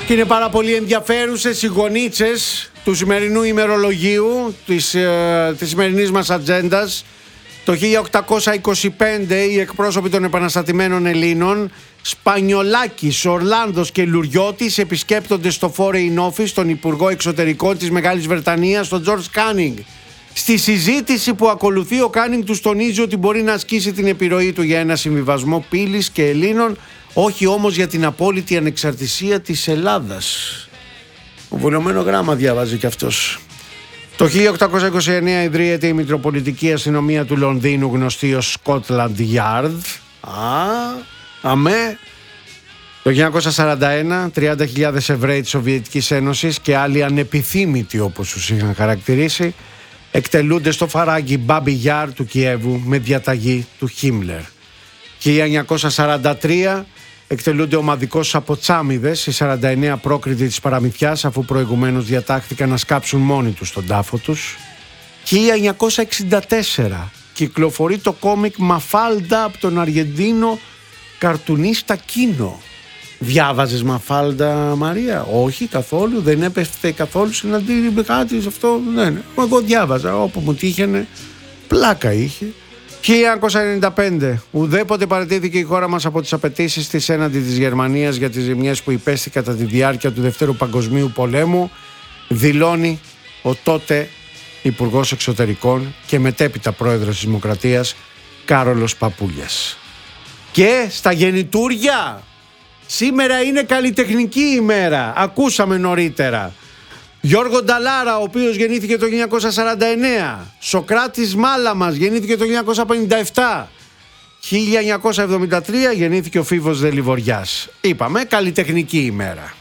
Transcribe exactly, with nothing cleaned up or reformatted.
Και είναι πάρα πολύ ενδιαφέρουσες οι γονίτσες του σημερινού ημερολογίου, της, ε, της σημερινής μας ατζέντας. Το χίλια οκτακόσια είκοσι πέντε οι εκπρόσωποι των επαναστατημένων Ελλήνων, Σπανιολάκης, Ορλάνδος και Λουριώτης, επισκέπτονται στο Foreign Office τον Υπουργό Εξωτερικών της Μεγάλης Βρετανίας, τον Τζορτζ Κάνινγκ. Στη συζήτηση που ακολουθεί, ο Κάνινγκ τους τονίζει ότι μπορεί να ασκήσει την επιρροή του για ένα συμβιβασμό πύλης και Ελλήνων, όχι όμως για την απόλυτη ανεξαρτησία της Ελλάδας. Ο βουλωμένο γράμμα διαβάζει κι αυτός. Το χίλια οκτακόσια είκοσι εννέα ιδρύεται η Μητροπολιτική Αστυνομία του Λονδίνου, γνωστή ως Scotland Yard. Α, αμέ. Το χίλια εννιακόσια σαράντα ένα, τριάντα χιλιάδες Εβραίοι της Σοβιετικής Ένωσης και άλλοι ανεπιθύμητοι, όπως τους είχαν χαρακτηρίσει, εκτελούνται στο φαράγγι Μπάμπι Γιάρ του Κιέβου με διαταγή του Χίμλερ. χίλια εννιακόσια σαράντα τρία εκτελούνται ομαδικώς από τσάμιδες οι σαράντα εννέα πρόκριτοι της παραμυθιάς, αφού προηγουμένως διατάχθηκαν να σκάψουν μόνοι τους τον τάφο τους. χίλια εννιακόσια εξήντα τέσσερα κυκλοφορεί το κόμικ Μαφάλντα από τον Αργεντίνο καρτουνίστα Κίνο. Διάβαζες Μαφάλντα, Μαρία? Όχι, καθόλου, δεν έπεφτε καθόλου συναντήρι κάτι σε αυτό. Ναι, ναι. Εγώ διάβαζα όπου μου τύχαινε, πλάκα είχε. χίλια εννιακόσια ενενήντα πέντε. Ουδέποτε παραιτήθηκε η χώρα μας από τις απαιτήσεις της έναντι της Γερμανίας για τις ζημιές που υπέστη κατά τη διάρκεια του Δευτέρου Παγκοσμίου Πολέμου, δηλώνει ο τότε Υπουργός Εξωτερικών και μετέπειτα Πρόεδρος της Δημοκρατίας Κάρολος Παπούλιας. Και στα γεννητούρια, σήμερα είναι καλλιτεχνική ημέρα, ακούσαμε νωρίτερα. Γιώργο Νταλάρα, ο οποίος γεννήθηκε το χίλια εννιακόσια σαράντα εννέα. Σοκράτης Μάλαμας, γεννήθηκε το χίλια εννιακόσια πενήντα επτά. χίλια εννιακόσια εβδομήντα τρία γεννήθηκε ο Φίβος Δελιβοριάς. Είπαμε καλλιτεχνική ημέρα.